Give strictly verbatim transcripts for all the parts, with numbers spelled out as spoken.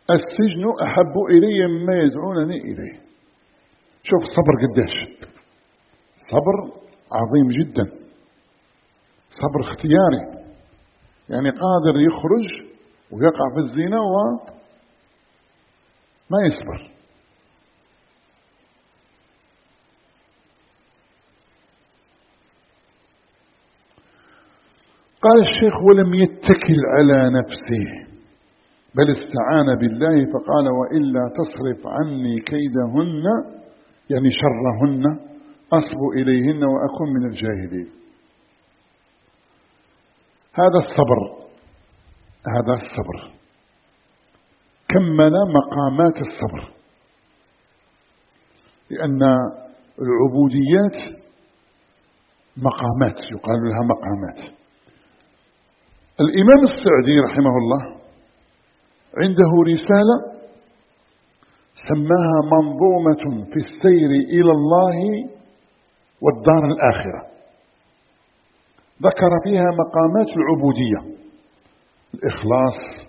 السجن أحب إلي مما يدعونني إليه. شوف الصبر قديش، صبر عظيم جدا، صبر اختياري، يعني قادر يخرج ويقع في الزنا وما يصبر. قال الشيخ: ولم يتكل على نفسه بل استعان بالله فقال: وإلا تصرف عني كيدهن، يعني شرهن، أصب إليهن وأكون من الجاهلين. هذا الصبر، هذا الصبر كمل مقامات الصبر، لأن العبوديات مقامات، يقال لها مقامات. الإمام السعدي رحمه الله عنده رسالة سماها منظومة في السير إلى الله والدار الآخرة، ذكر فيها مقامات العبودية: الإخلاص،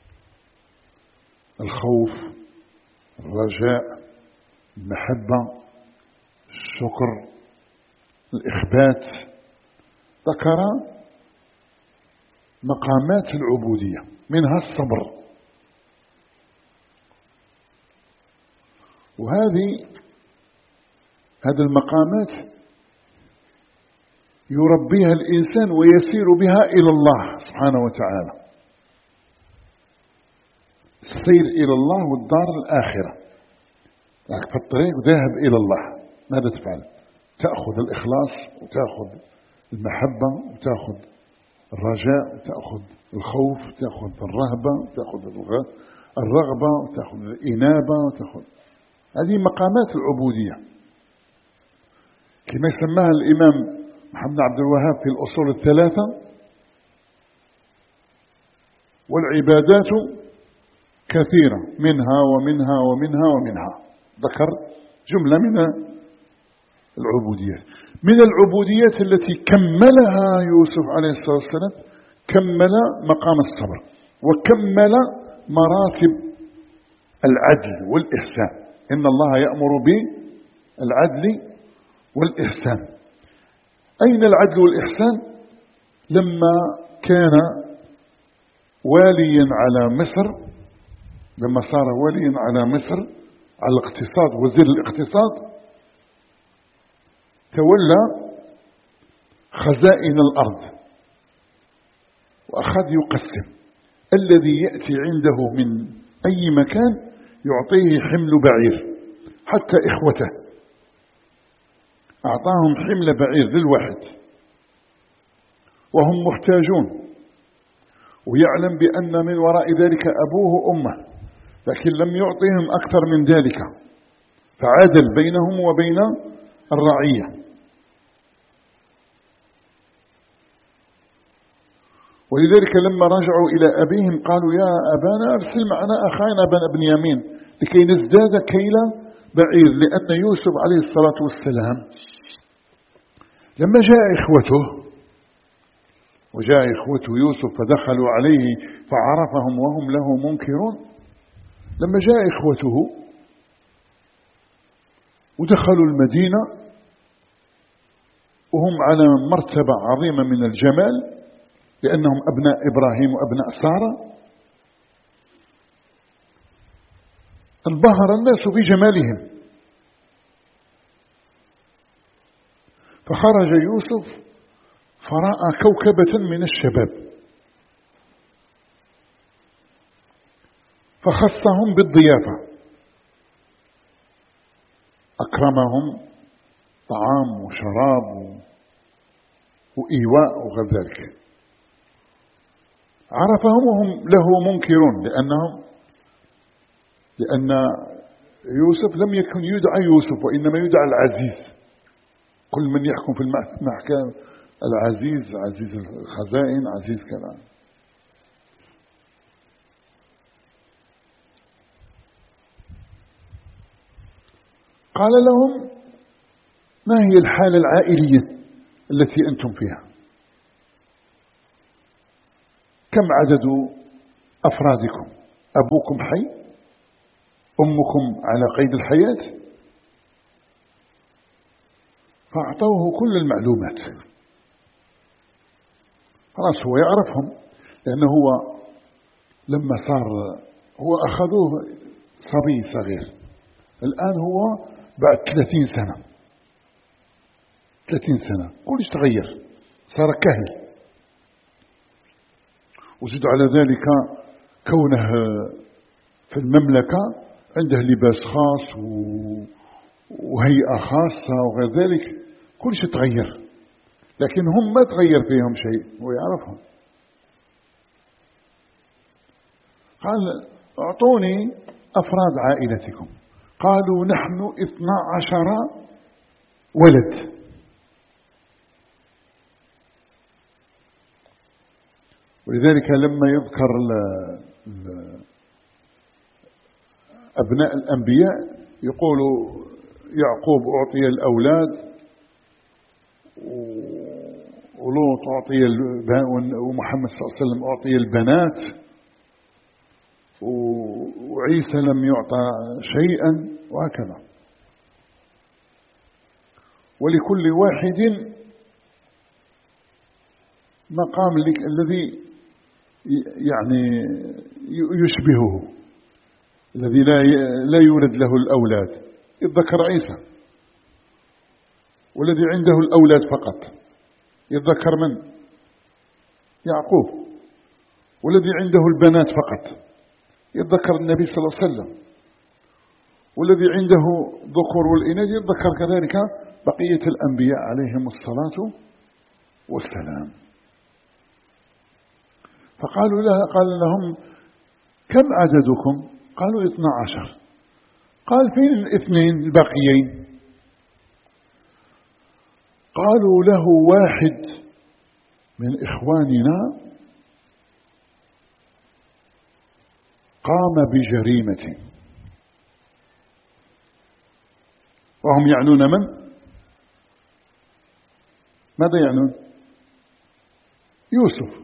الخوف، الرجاء، المحبة، الشكر، الإخبات. ذكر مقامات العبودية منها الصبر. وهذه هذه المقامات يربيها الإنسان ويسير بها إلى الله سبحانه وتعالى. السير إلى الله والدار الآخرة، يعني في الطريق ذاهب إلى الله، ماذا تفعل؟ تأخذ الإخلاص، وتأخذ المحبة، وتأخذ الرجاء، وتأخذ الخوف، وتأخذ الرهبة، وتأخذ الرغبة، وتأخذ الإنابة، وتأخذ هذه مقامات العبودية كما يسماها الإمام محمد عبد الوهاب في الأصول الثلاثة: والعبادات كثيرة منها ومنها ومنها ومنها. ذكر جملة من العبوديات. من العبوديات التي كملها يوسف عليه الصلاة والسلام كمل مقام الصبر، وكمل مراتب العدل والإحسان. إن الله يأمر بالعدل والإحسان. أين العدل والإحسان؟ لما كان واليا على مصر، لما صار واليا على مصر على الاقتصاد، وزير الاقتصاد، تولى خزائن الأرض وأخذ يقسم. الذي يأتي عنده من أي مكان يعطيه حمل بعير، حتى إخوته أعطاهم حمل بعير للواحد وهم محتاجون، ويعلم بأن من وراء ذلك أبوه وأمه، لكن لم يعطيهم أكثر من ذلك، فعادل بينهم وبين الرعية. ولذلك لما رجعوا إلى أبيهم قالوا: يا أبانا أرسل معنا أخانا بنيامين لكي نزداد كيل بعير. لأن يوسف عليه الصلاة والسلام لما جاء إخوته، وجاء إخوته يوسف فدخلوا عليه فعرفهم وهم له منكرون، لما جاء إخوته ودخلوا المدينة وهم على مرتبة عظيمة من الجمال، لأنهم أبناء إبراهيم وأبناء سارة، انبهر الناس بجمالهم. فخرج يوسف فرأى كوكبة من الشباب فخصهم بالضيافة، أكرمهم طعام وشراب وإيواء وغير ذلك. عرفهم وهم له منكرون، لأنهم لأن يوسف لم يكن يدعى يوسف، وإنما يدعى العزيز. كل من يحكم في المحكمة العزيز، عزيز الخزائن، عزيز كلام. قال لهم: ما هي الحالة العائلية التي أنتم فيها؟ كم عدد أفرادكم؟ أبوكم حي؟ أمكم على قيد الحياة؟ فأعطوه كل المعلومات. خلاص هو يعرفهم، لأنه هو لما صار هو أخذوه صبي صغير، الآن هو بعد ثلاثين سنة ثلاثين سنة كلش تغير، صار كهل. وزيد على ذلك كونه في المملكة عنده لباس خاص وهيئة خاصة وغير ذلك، كلش تغير، لكن هم ما تغير فيهم شيء، هو يعرفهم. قال اعطوني أفراد عائلتكم. قالوا نحن اثنا عشر ولد. ولذلك لما يذكر أبناء الأنبياء يقول يعقوب أعطي الأولاد، ولوط أعطي، ومحمد صلى الله عليه وسلم أعطي البنات، وعيسى لم يعطى شيئا، وهكذا. ولكل واحد مقام الذي يعني يشبهه، الذي لا لا يولد له الأولاد. يتذكر عيسى، والذي عنده الأولاد فقط يتذكر من؟ يعقوب. والذي عنده البنات فقط يتذكر النبي صلى الله عليه وسلم. والذي عنده ذكور والإناث يتذكر كذلك بقية الأنبياء عليهم الصلاة والسلام. فقالوا لها قال لهم كم عددكم؟ قالوا اثنا عشر. قال فين الاثنين الباقيين؟ قالوا له واحد من إخواننا قام بجريمة. وهم يعنون من؟ ماذا يعنون؟ يوسف.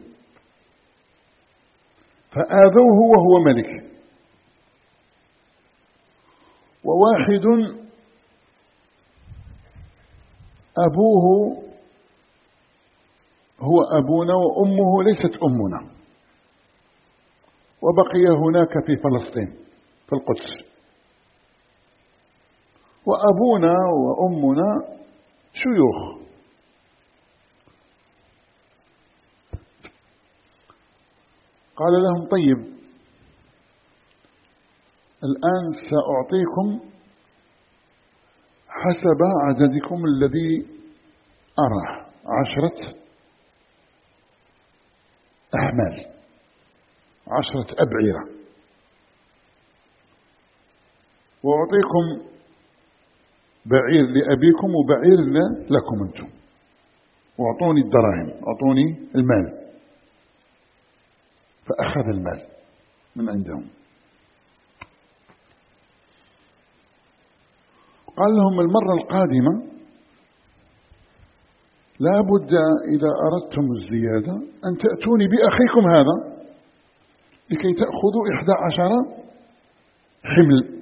فآذوه وهو ملك. وواحد أبوه هو أبونا وأمه ليست أمنا، وبقي هناك في فلسطين في القدس. وأبونا وأمنا شيوخ. قال لهم طيب الآن سأعطيكم حسب عددكم الذي أراه عشرة أحمال، عشرة أبعرة، وأعطيكم بعير لأبيكم وبعير لكم أنتم، وأعطوني الدراهم، أعطوني المال. فأخذ المال من عندهم. قال لهم المرة القادمة لا بد إذا أردتم الزيادة أن تأتوني بأخيكم هذا لكي تأخذوا إحدى عشر حمل.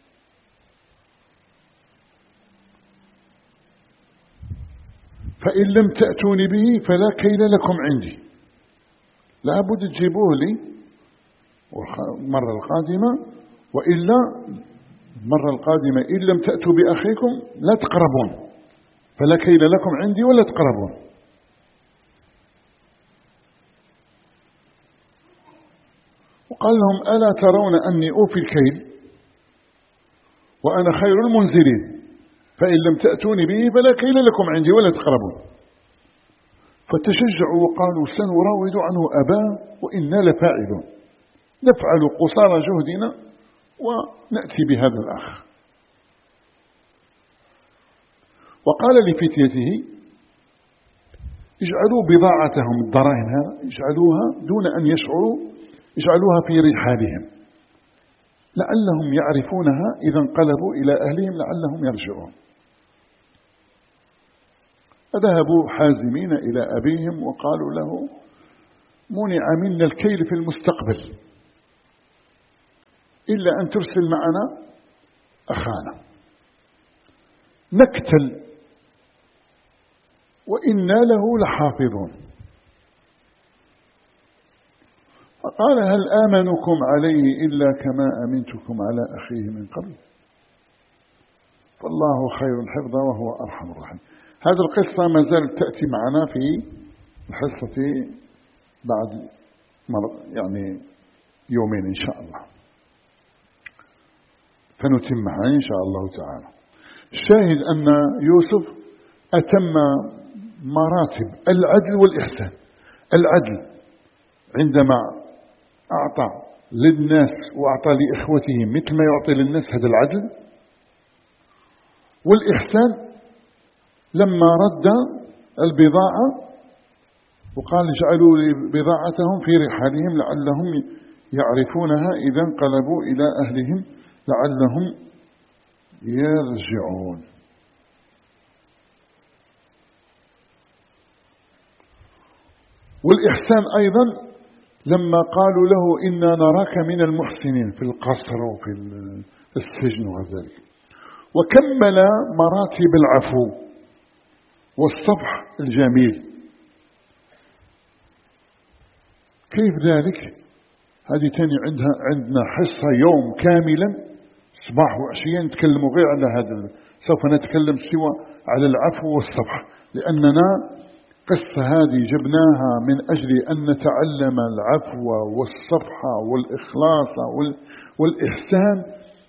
فإن لم تأتوني به فلا كيل لكم عندي، لا بد تجيبوه لي المرة القادمة، وإلا المرة القادمة إن لم تأتوا بأخيكم لا تقربون، فلا كيل لكم عندي ولا تقربون. وقال لهم ألا ترون أني أوفي الكيل وأنا خير المنزلين، فإن لم تأتوني به فلا كيل لكم عندي ولا تقربون. فتشجعوا وقالوا سنراود عنه أباه وإنا لفاعلون، نفعل قصارى جهدنا ونأتي بهذا الأخ. وقال لفتيته اجعلوا بضاعتهم الدراهم هذا اجعلوها دون أن يشعروا، اجعلوها في رحالهم لعلهم يعرفونها إذا انقلبوا إلى أهلهم لعلهم يرجعون. فذهبوا حازمين إلى أبيهم وقالوا له منع منا الكيل في المستقبل، إلا أن ترسل معنا أخانا نقتل وإنا له لحافظون. فقال هل آمنكم عليه إلا كما أمنتكم على أخيه من قبل فالله خير حفظا وهو أرحم الراحمين. هذه القصة ما زالت تأتي معنا في الحصة بعد يعني يومين إن شاء الله فنتمها إن شاء الله تعالى. الشاهد أن يوسف أتم مراتب العدل والإحسان. العدل عندما أعطى للناس وأعطى لإخوته مثل ما يعطي للناس، هذا العدل. والإحسان لما رد البضاعة وقال اجعلوا بضاعتهم في رحالهم لعلهم يعرفونها إذا انقلبوا إلى أهلهم لعلهم يرجعون. والإحسان أيضا لما قالوا له إنا نراك من المحسنين في القصر وفي السجن وذلك. وكمل مراتب العفو والصفح الجميل. كيف ذلك؟ هذه تاني عندها عندنا حصة يوم كاملا صباح وعشية نتكلم غير على هذا، سوف نتكلم سوى على العفو والصفح، لأننا قصة هذه جبناها من أجل أن نتعلم العفو والصفح والإخلاص والإحسان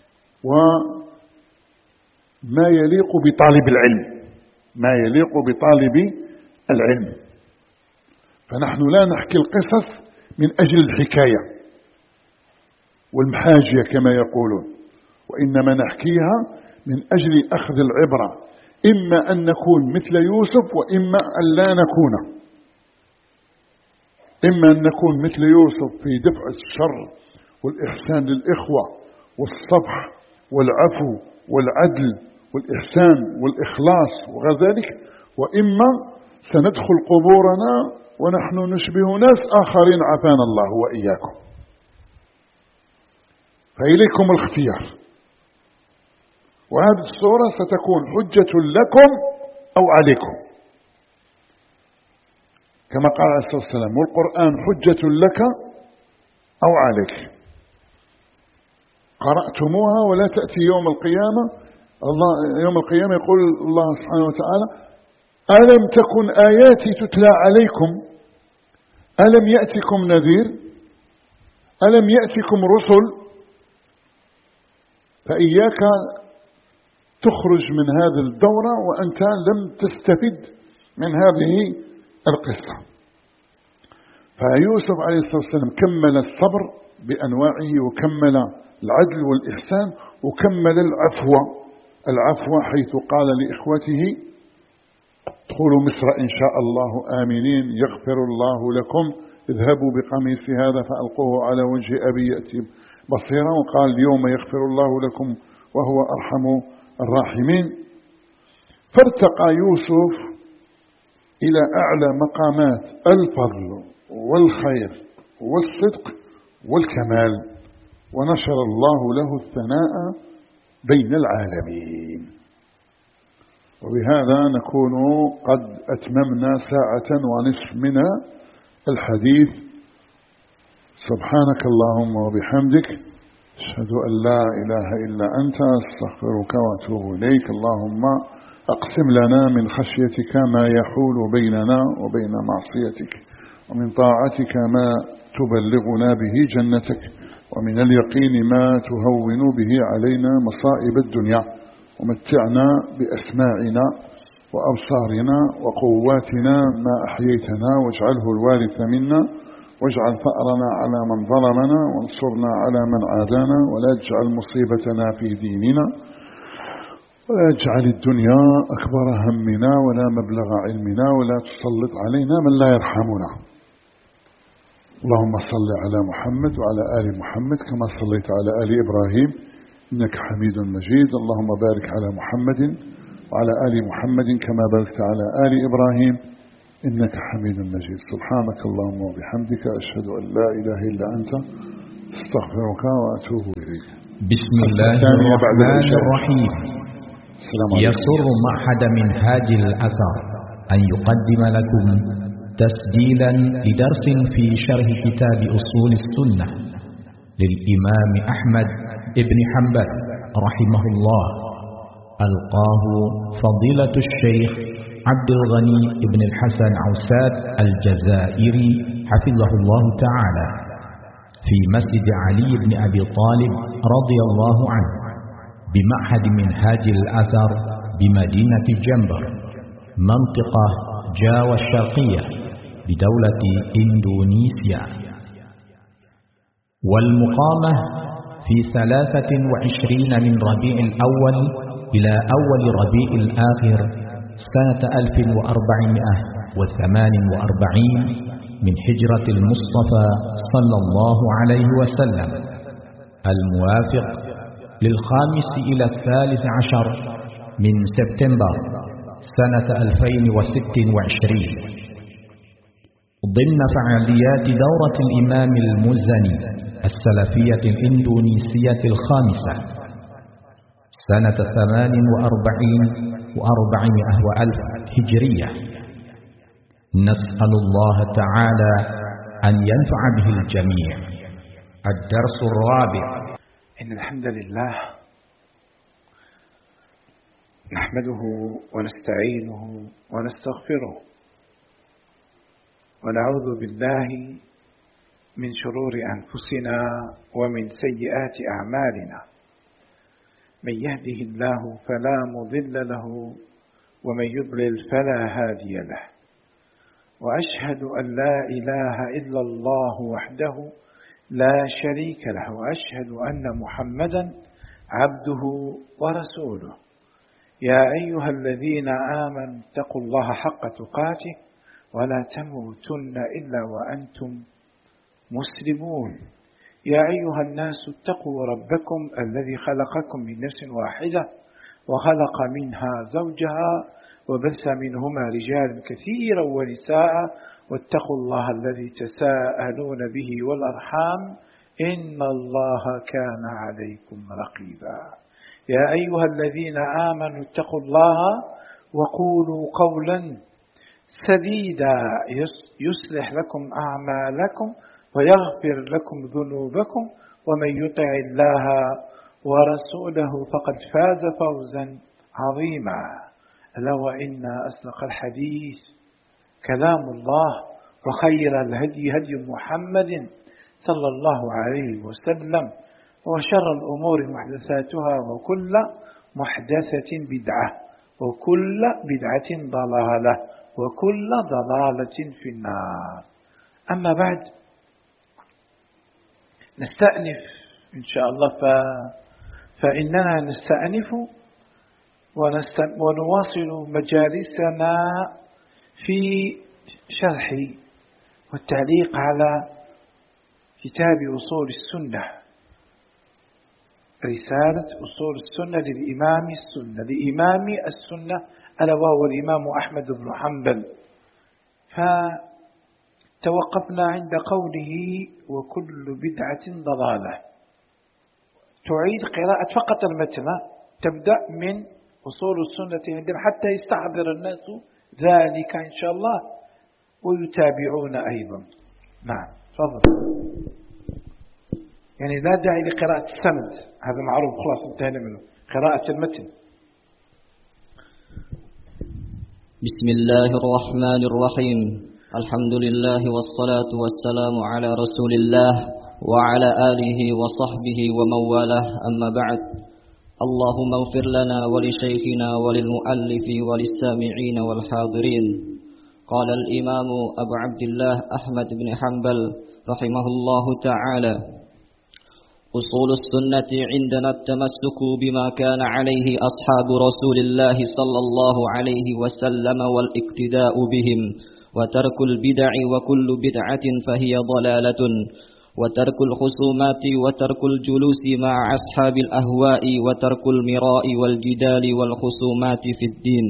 وما يليق بطالب العلم، ما يليق بطالب العلم. فنحن لا نحكي القصص من أجل الحكاية والمحاجية كما يقولون، وإنما نحكيها من أجل أخذ العبرة، إما أن نكون مثل يوسف وإما أن لا نكون، إما أن نكون مثل يوسف في دفع الشر والإحسان للإخوة والصفح والعفو والعدل والإحسان والإخلاص وغير ذلك، وإما سندخل قبورنا ونحن نشبه ناس آخرين عافانا الله وإياكم. فإليكم الاختيار، وهذه الصورة ستكون حجة لكم أو عليكم كما قال عليه الصلاة والسلام والقرآن حجة لك أو عليك. قرأتموها ولا تأتي يوم القيامة، الله يوم القيامة يقول الله سبحانه وتعالى ألم تكن آياتي تتلى عليكم ألم يأتكم نذير ألم يأتكم رسل. فإياك تخرج من هذه الدورة وأنت لم تستفد من هذه القصة. فيوسف عليه الصلاة والسلام كمل الصبر بأنواعه، وكمل العدل والإحسان، وكمل العفو العفو حيث قال لإخوته ادخلوا مصر إن شاء الله آمنين يغفر الله لكم اذهبوا بقميص هذا فألقوه على وجه أبي يأتي بصيرا، وقال اليوم يغفر الله لكم وهو أرحم الراحمين. فارتقى يوسف إلى أعلى مقامات الفضل والخير والصدق والكمال، ونشر الله له الثناء بين العالمين. وبهذا نكون قد أتممنا ساعة ونصف من الحديث. سبحانك اللهم وبحمدك أشهد أن لا إله إلا أنت أستغفرك وأتوب إليك. اللهم أقسم لنا من خشيتك ما يحول بيننا وبين معصيتك، ومن طاعتك ما تبلغنا به جنتك، ومن اليقين ما تهون به علينا مصائب الدنيا، ومتعنا بأسماعنا وأبصارنا وقواتنا ما أحييتنا، واجعله الوارث منا، واجعل ثأرنا على من ظلمنا، وانصرنا على من عادانا، ولا تجعل مصيبتنا في ديننا، ولا تجعل الدنيا أكبر همنا ولا مبلغ علمنا، ولا تسلط علينا من لا يرحمنا. اللهم صل على محمد وعلى آل محمد كما صليت على آل إبراهيم إنك حميد مجيد. اللهم بارك على محمد وعلى آل محمد كما باركت على آل إبراهيم إنك حميد مجيد. سبحانك اللهم وبحمدك أشهد أن لا إله إلا أنت استغفرك وأتوب إليك. بسم الله الرحمن الرحيم. يسر معهد منهاج الأثر أن يقدم لكم تسجيلا لدرس في شرح كتاب أصول السنة للإمام أحمد بن حنبل رحمه الله، ألقاه فضيلة الشيخ عبد الغني بن الحسن عوساد الجزائري حفظه الله تعالى في مسجد علي بن أبي طالب رضي الله عنه بمعهد منهاج الأثر بمدينة جنبر منطقة جاوة الشرقية بدولة إندونيسيا، والمقامة في ثلاثة وعشرين من ربيع الأول إلى أول ربيع الآخر سنة ألف وأربعمائة وثمان وأربعين من هجرة المصطفى صلى الله عليه وسلم، الموافق للخامس إلى الثالث عشر من سبتمبر سنة ألفين وست وعشرين، ضمن فعاليات دورة الإمام المزني السلفية الإندونيسية الخامسة سنة ثمان وأربعين وأربعمائة وألف هجرية. نسأل الله تعالى أن ينفع به الجميع. الدرس الرابع. إن الحمد لله نحمده ونستعينه ونستغفره ونعوذ بالله من شرور أنفسنا ومن سيئات أعمالنا، من يهده الله فلا مضل له ومن يضلل فلا هادي له، وأشهد أن لا إله إلا الله وحده لا شريك له، وأشهد أن محمدا عبده ورسوله. يا أيها الذين آمنوا اتقوا الله حق تقاته ولا تموتن إلا وأنتم مسلمون. يا أيها الناس اتقوا ربكم الذي خلقكم من نفس واحدة وخلق منها زوجها وبث منهما رجالا كثيرا ونساء، واتقوا الله الذي تساءلون به والأرحام إن الله كان عليكم رقيبا. يا أيها الذين آمنوا اتقوا الله وقولوا قولا سديدا يصلح لكم أعمالكم ويغفر لكم ذنوبكم، ومن يطع الله ورسوله فقد فاز فوزا عظيما. ألا وإن أصدق الحديث كلام الله، وخير الهدي هدي محمد صلى الله عليه وسلم، وشر الأمور محدثاتها، وكل محدثة بدعة، وكل بدعة ضلالة، وكل ضلالة في النار. أما بعد، نستأنف إن شاء الله ف... فإننا نستأنف ونواصل مجالسنا في شرح والتعليق على كتاب أصول السنة، رسالة أصول السنة للإمام السنة لإمام السنة ألا وهو الإمام أحمد بن حنبل. فتوقفنا عند قوله وكل بدعة ضلالة. تعيد قراءة فقط المتن، تبدأ من أصول السنة عندنا حتى يستحضر الناس ذلك إن شاء الله ويتابعون أيضا. نعم تفضل. يعني لا داعي لقراءة السند، هذا معروف خلاص انتهينا منه، قراءة المتن. بسم الله الرحمن الرحيم. الحمد لله والصلاة والسلام على رسول الله وعلى آله وصحبه ومن والاه، أما بعد. اللهم اغفر لنا ولشيخنا وللمؤلف وللسامعين والحاضرين. قال الإمام أبو عبد الله أحمد بن حنبل رحمه الله تعالى: أصول السنة عندنا التمسك بما كان عليه أصحاب رسول الله صلى الله عليه وسلم والاقتداء بهم، وترك البدع، وكل بدعة فهي ضلالة، وترك الخصومات، وترك الجلوس مع أصحاب الأهواء، وترك المراء والجدال والخصومات في الدين.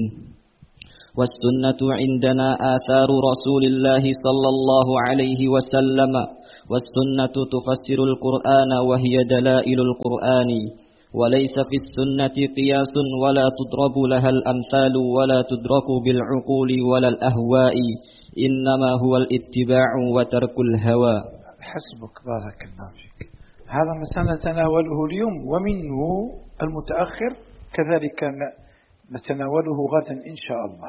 والسنة عندنا آثار رسول الله صلى الله عليه وسلم والسنة تفسر القرآن وهي دلائل القرآن، وليس في السنة قياس ولا تضرب لها الأمثال ولا تدرك بالعقول ولا الأهواء، إنما هو الاتباع وترك الهوى. حسبك، بارك الله فيك. هذا ما سنتناوله اليوم، ومنه المتأخر كذلك نتناوله غدا إن شاء الله.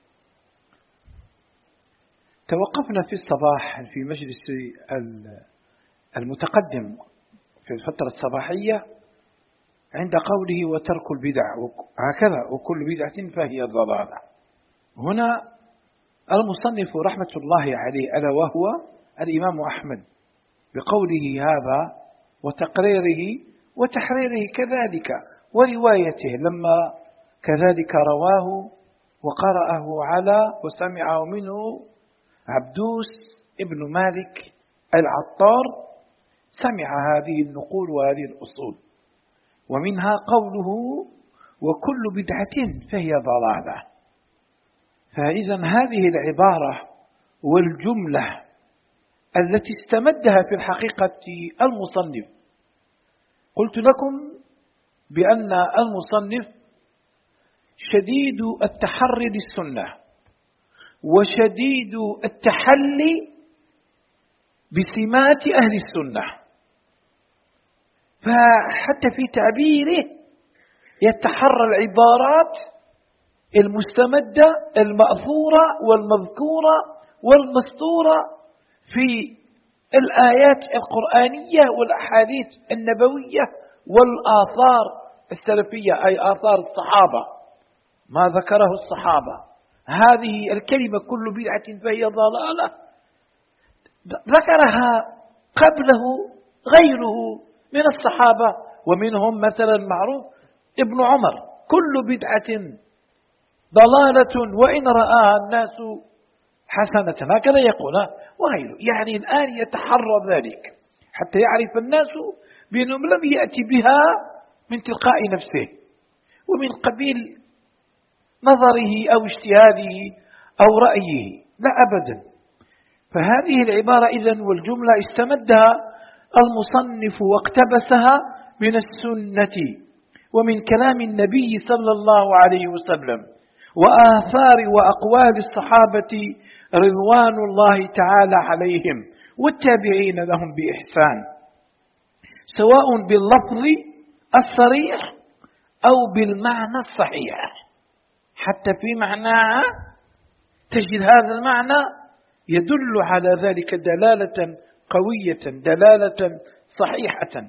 توقفنا في الصباح في مجلس المتقدم في الفترة الصباحية عند قوله وترك البدع، هكذا وكل بدعة فهي ضلالة. هنا المصنف رحمة الله عليه ألا وهو الإمام أحمد بقوله هذا وتقريره وتحريره كذلك وروايته، لما كذلك رواه وقرأه على وسمعه منه عبدوس ابن مالك العطار، سمع هذه النقول وهذه الأصول، ومنها قوله وكل بدعة فهي ضلالة. فإذا هذه العبارة والجملة التي استمدها في الحقيقة المصنف، قلت لكم بأن المصنف شديد التحري للسنة وشديد التحلي بسمات أهل السنة، فحتى في تعبيره يتحرى العبارات المستمدة المأثورة والمذكورة والمسطورة في الآيات القرآنية والأحاديث النبوية والآثار السلفية، أي آثار الصحابة، ما ذكره الصحابة. هذه الكلمة كل بدعة فهي ضلالة ذكرها قبله غيره من الصحابة، ومنهم مثلا معروف ابن عمر كل بدعة ضلالة وإن رآها الناس حسنة، هكذا يقول وغيره. يعني الآن يتحرى ذلك حتى يعرف الناس بأنهم لم يأتي بها من تلقاء نفسه ومن قبيل نظره أو اجتهاده أو رأيه، لا أبدا. فهذه العبارة إذن والجملة استمدها المصنف واقتبسها من السنة ومن كلام النبي صلى الله عليه وسلم وآثار وأقوال الصحابة رضوان الله تعالى عليهم والتابعين لهم بإحسان، سواء باللفظ الصريح أو بالمعنى الصحيح. حتى في معناها تجد هذا المعنى يدل على ذلك دلالة قوية، دلالة صحيحة.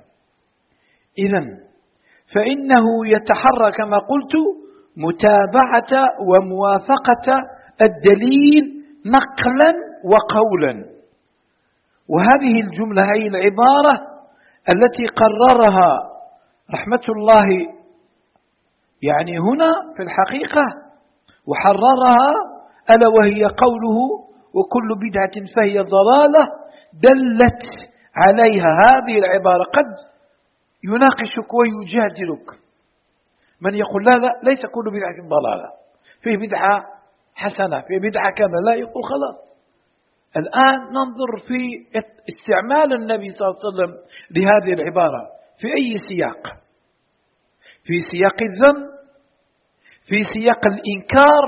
إذن فإنه يتحرى كما قلت متابعة وموافقة الدليل نقلا وقولا. وهذه الجملة هي العبارة التي قررها رحمة الله يعني هنا في الحقيقة وحررها، ألا وهي قوله وكل بدعة فهي ضلالة، دلت عليها هذه العبارة. قد يناقشك ويجادلك من يقول لا لا ليس كل بدعة ضلالة، فيه بدعة حسنة، فيه بدعة كذا، لا، يقول خلاص. الآن ننظر في استعمال النبي صلى الله عليه وسلم لهذه العبارة في أي سياق، في سياق الذم، في سياق الإنكار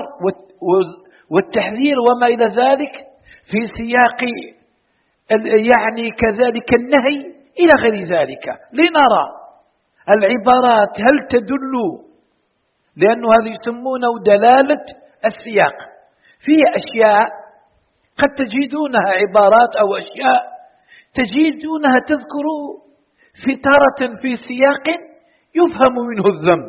والتحذير وما إلى ذلك، في سياق يعني كذلك النهي إلى غير ذلك، لنرى العبارات هل تدل، لأنه هذا يسمونه دلالة السياق. في أشياء قد تجدونها عبارات أو أشياء تجدونها تذكر في تارة في سياق يفهم منه الذم،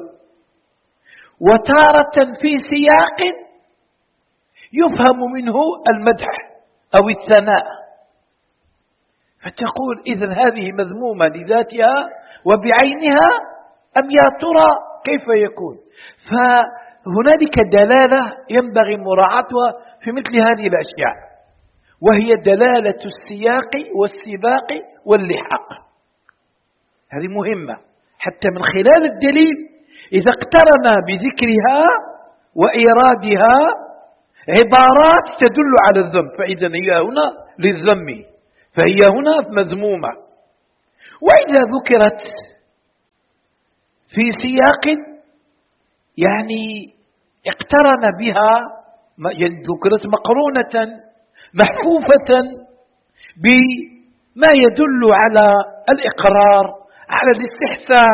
وتارة في سياق يفهم منه المدح أو الثناء، فتقول إذن هذه مذمومة لذاتها وبعينها أم يا ترى كيف يكون؟ فهنالك دلالة ينبغي مراعاتها في مثل هذه الأشياء، وهي دلالة السياق والسباق واللحاق. هذه مهمة حتى من خلال الدليل إذا اقترن بذكرها وإيرادها عبارات تدل على الذم، فإذا هي هنا للذم، فهي هنا مذمومة. وإذا ذكرت في سياق يعني اقترن بها، يعني ذكرت مقرونة محفوفة بما يدل على الإقرار، على الاستحسان،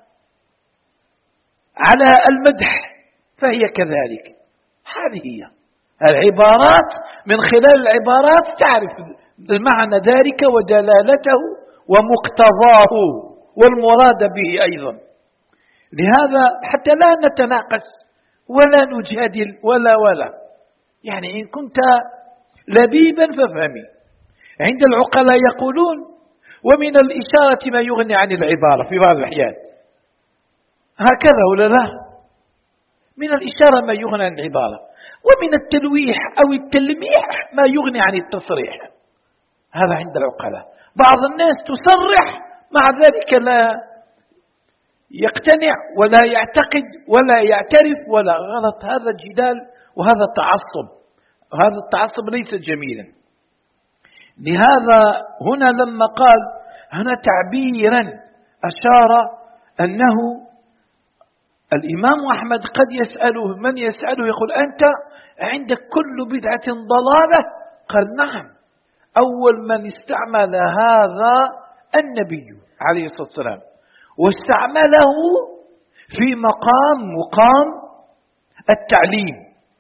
على المدح، فهي كذلك. هذه هي العبارات، من خلال العبارات تعرف المعنى ذلك ودلالته ومقتضاه والمراد به أيضا. لهذا حتى لا نتناقش ولا نجادل ولا ولا يعني إن كنت لبيبا فافهمي. عند العقلاء يقولون: ومن الإشارة ما يغني عن العبارة في بعض الأحيان. هكذا ولا لا؟ من الإشارة ما يغني عن العبارة، ومن التلويح أو التلميح ما يغني عن التصريح. هذا عند العقلاء. بعض الناس تصرح مع ذلك لا يقتنع ولا يعتقد ولا يعترف ولا غلط. هذا جدال وهذا تعصب، وهذا التعصب ليس جميلا. لهذا هنا لما قال هنا تعبيرا أشار أنه الإمام أحمد قد يسأله من يسأله يقول: أنت عندك كل بدعة ضلالة؟ قال: نعم، أول من استعمل هذا النبي عليه الصلاة والسلام، واستعمله في مقام مقام التعليم،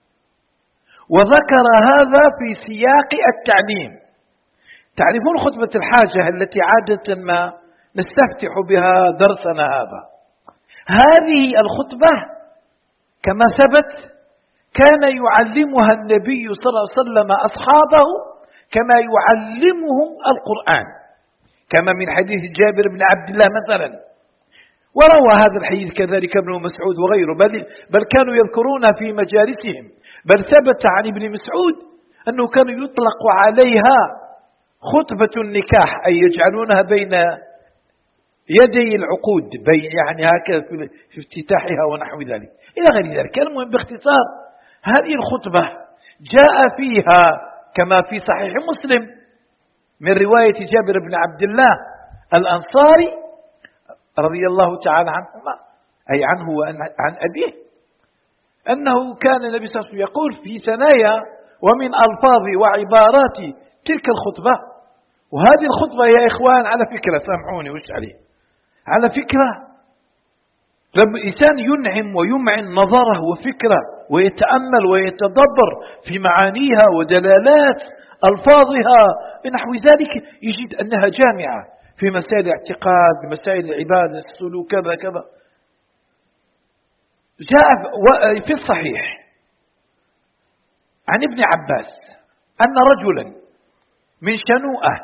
وذكر هذا في سياق التعليم. تعرفون خطبة الحاجة التي عادة ما نستفتح بها درسنا هذا؟ هذه الخطبة كما ثبت كان يعلمها النبي صلى الله عليه وسلم أصحابه كما يعلمهم القرآن، كما من حديث جابر بن عبد الله مثلا. وروى هذا الحديث كذلك ابن مسعود وغيره، بل, بل كانوا يذكرون في مجالسهم. بل ثبت عن ابن مسعود أنه كان يطلق عليها خطبة النكاح، أي يجعلونها بين يدي العقود، بين يعني هكذا في افتتاحها ونحو ذلك إلى غير ذلك. المهم باختصار هذه الخطبة جاء فيها كما في صحيح مسلم من رواية جابر بن عبد الله الأنصاري رضي الله تعالى عنهما، أي عنه وعن أبيه، أنه كان النبي صلى الله عليه وسلم يقول في ثنايا ومن ألفاظ وعبارات تلك الخطبة. وهذه الخطبة يا إخوان على فكرة، سامحوني وش عليه، على فكرة لما الإنسان ينعم ويمعن نظره وفكره ويتأمل ويتدبر في معانيها ودلالات ألفاظها نحو ذلك، يجد أنها جامعة في مسائل الاعتقاد، مسائل العبادة، السلوك، كذا كذا. جاء في الصحيح عن ابن عباس أن رجلا من شنوءة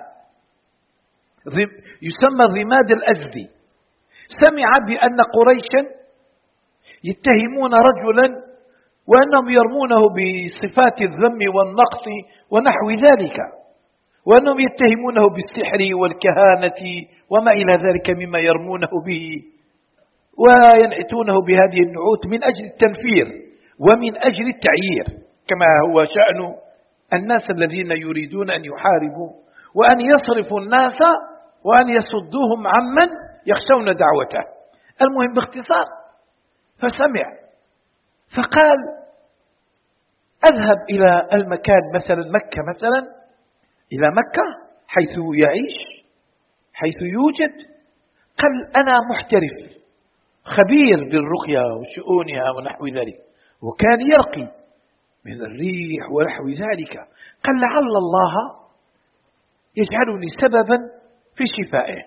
يسمى الرماد الأزدي سمع بأن قريشا يتهمون رجلا وأنهم يرمونه بصفات الذم والنقص ونحو ذلك، وأنهم يتهمونه بالسحر والكهانة وما إلى ذلك مما يرمونه به، وينعتونه بهذه النعوت من أجل التنفير ومن أجل التعيير، كما هو شأن الناس الذين يريدون أن يحاربوا وأن يصرفوا الناس وأن يصدوهم عمن يخشون دعوته. المهم باختصار، فسمع فقال: أذهب إلى المكان مثلا مكة، مثلا إلى مكة حيث يعيش، حيث يوجد. قال: أنا محترف خبير بالرقية وشؤونها ونحو ذلك، وكان يرقي من الريح ونحو ذلك. قال: لعل الله يجعلني سببا في شفائه.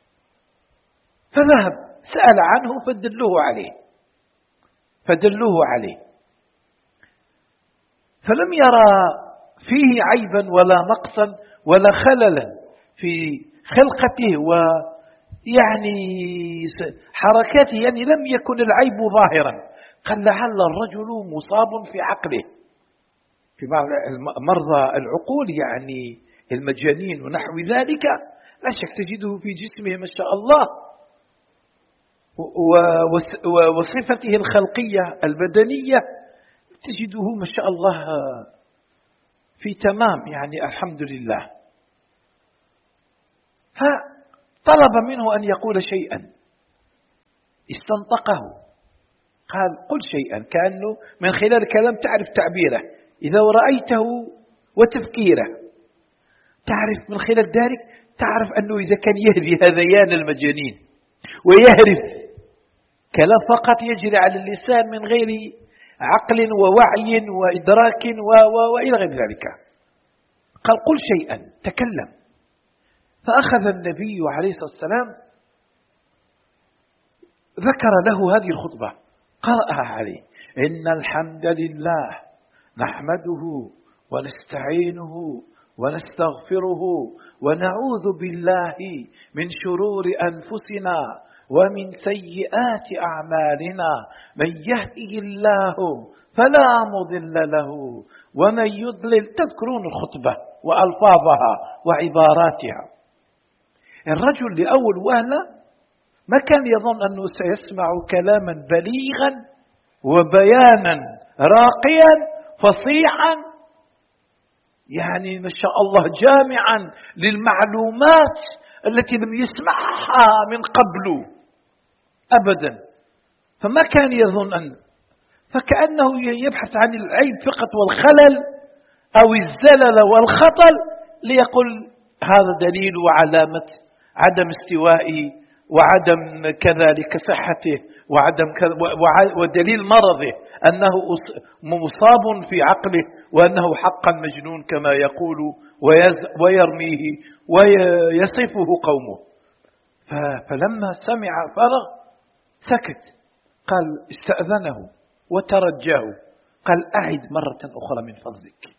فذهب سأل عنه فدلوه عليه فدلوه عليه فلم يرى فيه عيبا ولا نقصا ولا خللا في خلقته ويعني حركاته، يعني لم يكن العيب ظاهرا. قال: لعل الرجل مصاب في عقله. في بعض مرضى العقول يعني المجانين ونحو ذلك لا شك تجده في جسمه ما شاء الله وصفته الخلقية البدنية تجده ما شاء الله في تمام، يعني الحمد لله. فطلب منه أن يقول شيئا، استنطقه، قال قل شيئا، كأنه من خلال الكلام تعرف تعبيره، إذا رأيته وتفكيره تعرف من خلال ذلك، تعرف أنه إذا كان يهدي هذيان المجانين ويهرف كلام فقط يجري على اللسان من غير عقل ووعي وإدراك وإلى غير ذلك. قال قل شيئا، تكلم. فأخذ النبي عليه الصلاة والسلام ذكر له هذه الخطبة، قرأها عليه: إن الحمد لله نحمده ونستعينه ونستغفره ونعوذ بالله من شرور أنفسنا ومن سيئات أعمالنا، من يهده الله فلا مضل له ومن يضلل. تذكرون الخطبة وألفاظها وعباراتها. الرجل لأول وهلة ما كان يظن أنه سيسمع كلاما بليغا وبيانا راقيا فصيحا، يعني ما شاء الله جامعا للمعلومات التي لم يسمعها من قبل أبدا. فما كان يظن أن، فكأنه يبحث عن العيب فقط والخلل أو الزلل والخطل ليقول هذا دليل وعلامة عدم استوائه وعدم كذلك صحته وعدم كذا ودليل مرضه أنه مصاب في عقله وأنه حقا مجنون كما يقول ويرميه ويصفه قومه. فلما سمع فرغ سكت، قال استأذنه وترجاه، قال أعد مرة أخرى من فضلك،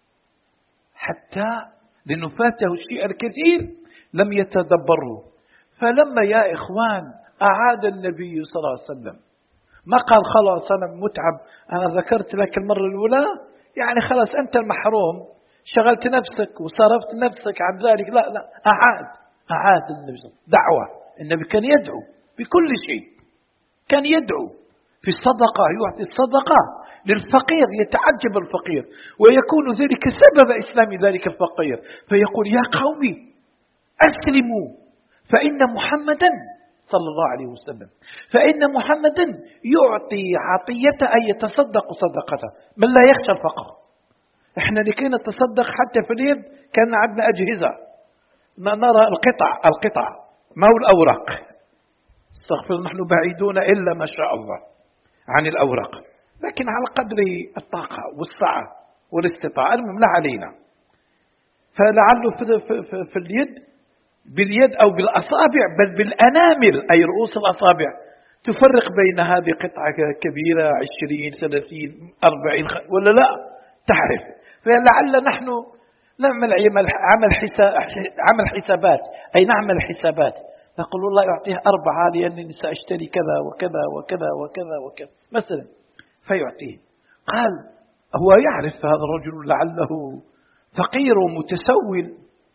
حتى لأنه فاته الشيء الكثير لم يتدبره. فلما يا إخوان أعاد النبي صلى الله عليه وسلم، ما قال خلاص أنا متعب، أنا ذكرت لك المرة الأولى يعني خلاص أنت المحروم، شغلت نفسك وصرفت نفسك عن ذلك، لا لا أعاد أعاد النبي صلى الله عليه وسلم دعوة. النبي كان يدعو بكل شيء، كان يدعو في الصدقة، يعطي الصدقة للفقير، يتعجب الفقير ويكون ذلك سبب إسلام ذلك الفقير، فيقول يا قومي أسلموا فإن محمدا صلى الله عليه وسلم فإن محمدا يعطي عطية أن يتصدق صدقته من لا يخشى الفقر. احنا لكي نتصدق حتى في اليد كان عندنا أجهزة نرى القطع القطع ما هو الأوراق، استغفر نحن بعيدون إلا ما شاء الله عن الأوراق، لكن على قدر الطاقة والسعة والاستطاعة المملة علينا. فلعله في, في, في, في اليد باليد أو بالأصابع بل بالأنامل أي رؤوس الأصابع تفرق بين هذه قطعة كبيرة عشرين ثلاثين أربعين ولا لا تعرف. فلعل نحن نعمل عمل حساب عمل حسابات أي نعمل حسابات، نقول الله يعطيه أربعة لأنني سأشتري كذا وكذا وكذا وكذا وكذا مثلا، فيعطيه. قال هو يعرف هذا الرجل لعله فقير ومتسول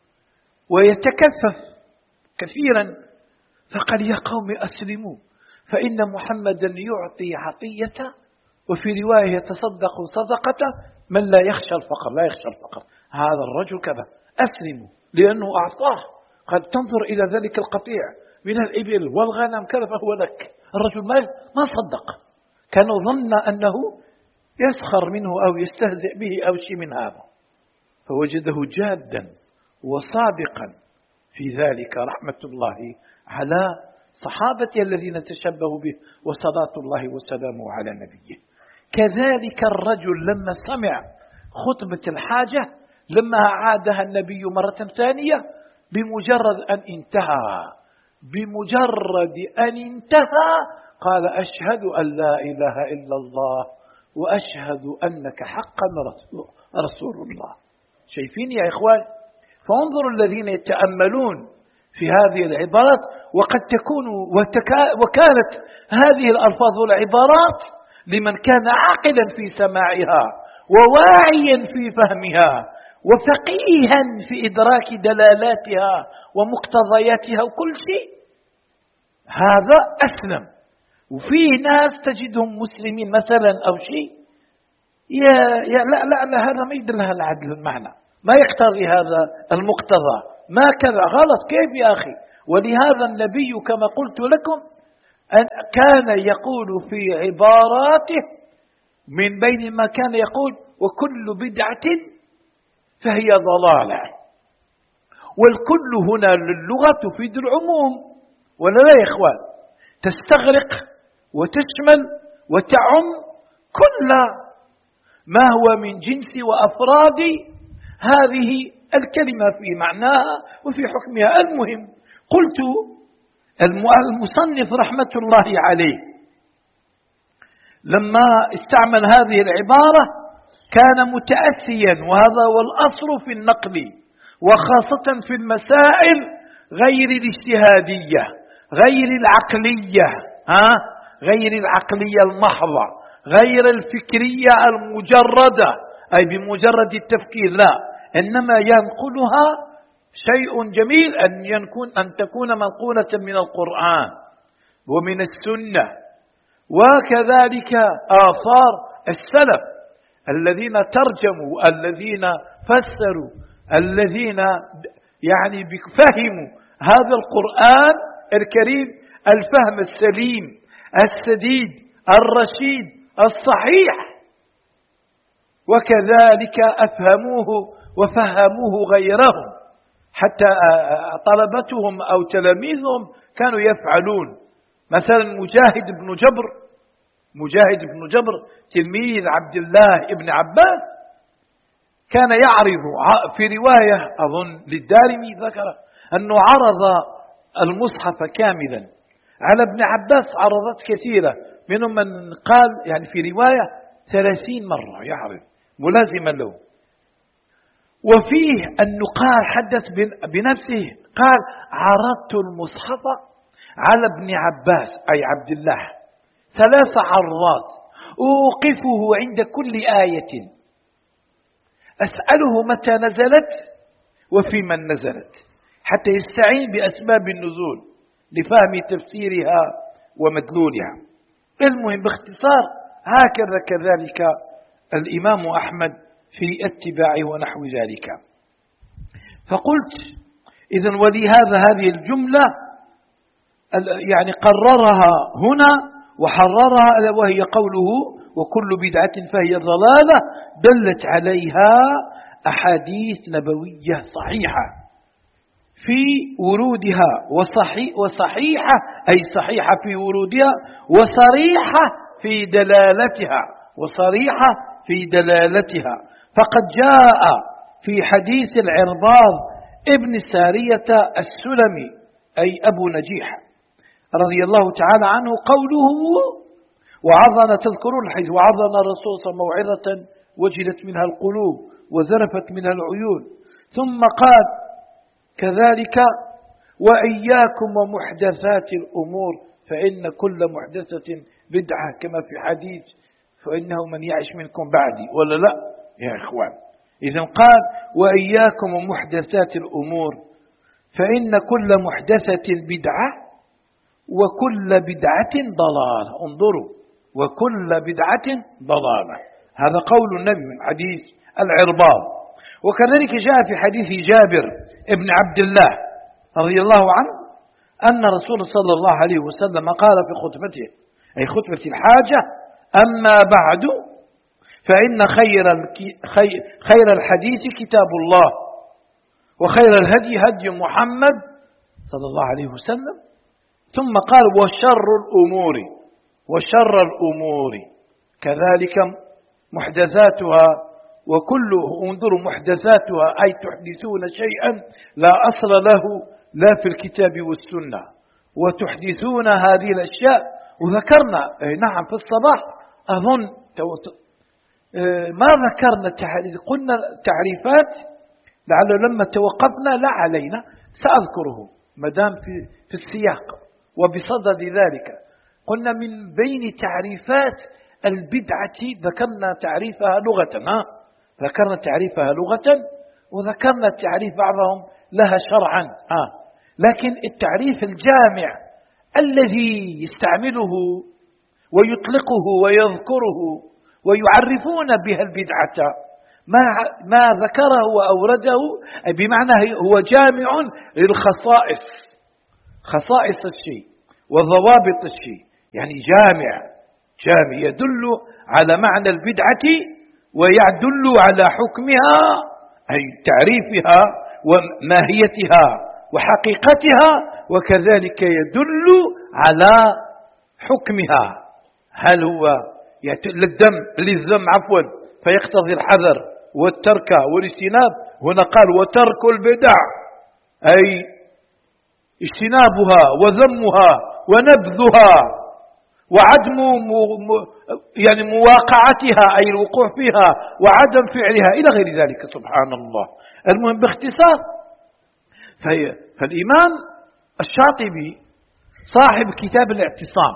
ويتكفف كثيرا، فقال يا قوم أسلموا فإن محمدا يعطي عطية وفي رواية يتصدق صدقة من لا يخشى الفقر، لا يخشى الفقر. هذا الرجل كذا أسلموا لأنه أعطاه. قد تنظر إلى ذلك القطيع من الإبل والغنم كذا فهو لك. الرجل ما ما صدق، كان ظن أنه يسخر منه أو يستهزئ به أو شيء من هذا، فوجده جادا وصادقا في ذلك، رحمة الله على صحابته الذين تشبهوا به وصلاة الله وسلامه على نبيه. كذلك الرجل لما سمع خطبة الحاجة لما عادها النبي مرة ثانية بمجرد أن انتهى بمجرد أن انتهى قال أشهد أن لا إله إلا الله وأشهد أنك حقا رسول الله. شايفين يا إخوان؟ فانظروا الذين يتأملون في هذه العبارات، وقد تكون وكانت هذه الألفاظ والعبارات لمن كان عاقلا في سماعها وواعيا في فهمها وفقيها في إدراك دلالاتها ومقتضياتها وكل شيء، هذا أسلم. وفي ناس تجدهم مسلمين مثلا أو شيء يا, يا لا, لا لا هذا ما يدل لها العدل المعنى، ما يقتضي هذا المقتضى ما كذا غلط. كيف يا أخي؟ ولهذا النبي كما قلت لكم أن كان يقول في عباراته من بين ما كان يقول وكل بدعة فهي ضلالة. والكل هنا للغة تفيد العموم ولا لا يا إخوان؟ تستغرق وتشمل وتعم كل ما هو من جنس وأفراد هذه الكلمة في معناها وفي حكمها. المهم قلت المصنف رحمة الله عليه لما استعمل هذه العبارة كان متأسيا، وهذا هو الأصل في النقل وخاصة في المسائل غير الاجتهادية غير العقلية ها غير العقلية المحضة غير الفكرية المجردة أي بمجرد التفكير، لا، إنما ينقلها شيء جميل أن يكون أن تكون منقولة من القرآن ومن السنة وكذلك آثار السلف الذين ترجموا الذين فسروا الذين يعني فهموا هذا القرآن الكريم الفهم السليم السديد الرشيد الصحيح، وكذلك أفهموه وفهموه غيرهم حتى طلبتهم أو تلاميذهم كانوا يفعلون. مثلا مجاهد بن جبر مجاهد بن جبر تلميذ عبد الله بن عباس كان يعرض في رواية أظن للدارمي ذكر أنه عرض المصحف كاملا على ابن عباس عرضات كثيرة، منهم من قال يعني في رواية ثلاثين مرة يعرض ملازما له. وفيه أنه قال حدث بنفسه قال عرضت المصحف على ابن عباس أي عبد الله ثلاث عرضات أوقفه عند كل آية أسأله متى نزلت وفي من نزلت حتى يستعين بأسباب النزول لفهم تفسيرها ومدلولها. المهم باختصار هكذا كذلك الإمام أحمد في اتباعه ونحو ذلك. فقلت إذن ولهذا هذه الجملة يعني قررها هنا وحررها وهي قوله وكل بدعة فهي ضلالة دلت عليها أحاديث نبوية صحيحة في ورودها وصحيح وصحيحة أي صحيحة في ورودها وصريحة في دلالتها وصريحة في دلالتها. فقد جاء في حديث العرباض ابن سارية السلمي أي أبو نجيح رضي الله تعالى عنه قوله وعظنا تذكرون الحديث وعظنا الرسول صلى الله عليه وسلم موعظة وجلت منها القلوب وزرفت منها العيون، ثم قال كذلك وإياكم ومحدثات الأمور فإن كل محدثة بدعة كما في حديث فإنه من يعش منكم بعدي ولا لا يا إخوان. إذن قال وإياكم ومحدثات الأمور فإن كل محدثة بدعة وكل بدعة ضلالة. انظروا وكل بدعة ضلالة هذا قول النبي من حديث العرباض. وكذلك جاء في حديث جابر ابن عبد الله رضي الله عنه أن رسول صلى الله عليه وسلم قال في خطبته أي خطبة الحاجة أما بعد فإن خير, خير الحديث كتاب الله وخير الهدي هدي محمد صلى الله عليه وسلم، ثم قال وشر الأمور وشر الأمور كذلك محدثاتها وكل انظروا محدثاتها أي تحدثون شيئا لا أصل له لا في الكتاب والسنة وتحدثون هذه الأشياء. وذكرنا نعم في الصباح أظن ما ذكرنا التعريف قلنا تعريفات لعله لما توقفنا لا علينا سأذكره مدام في, في السياق. وبصدد ذلك قلنا من بين تعريفات البدعة ذكرنا تعريفها لغة ها ذكرنا تعريفها لغة وذكرنا تعريف بعضهم لها شرعا ها لكن التعريف الجامع الذي يستعمله ويطلقه ويذكره ويعرفون بها البدعة ما ما ذكره وأورده بمعنى هو جامع للخصائص، خصائص الشيء وضوابط الشيء، يعني جامع جامع يدل على معنى البدعة ويدل على حكمها أي تعريفها وماهيتها وحقيقتها، وكذلك يدل على حكمها، هل هو للدم للذم عفوا فيقتضي الحذر والترك والاجتناب. هنا قال وترك البدع أي اجتنابها وذمها ونبذها وعدم يعني مواقعتها أي الوقوع فيها وعدم فعلها إلى غير ذلك. سبحان الله. المهم باختصار، فالإمام الشاطبي صاحب كتاب الاعتصام،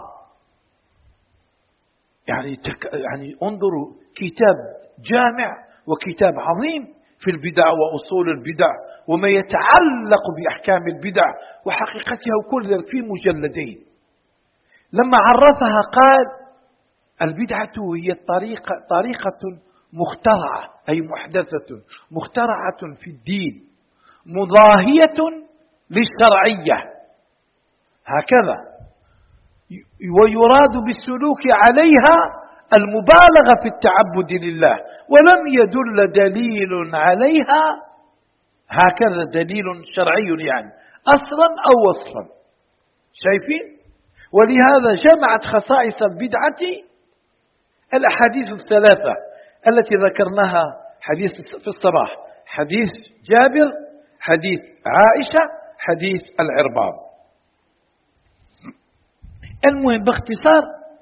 يعني تك يعني انظروا كتاب جامع وكتاب عظيم في البدع وأصول البدع وما يتعلق بأحكام البدع وحقيقتها وكل ذلك في مجلدين. لما عرفها قال البدعة هي طريقة, طريقة مخترعة أي محدثة مخترعة في الدين مضاهية للشرعية هكذا، ويراد بالسلوك عليها المبالغة في التعبد لله، ولم يدل دليل عليها هكذا دليل شرعي يعني أصلا أو وصفا. شايفين؟ ولهذا جمعت خصائص البدعة الأحاديث الثلاثة التي ذكرناها، حديث في الصباح، حديث جابر، حديث عائشة، حديث العرباض. المهم باختصار،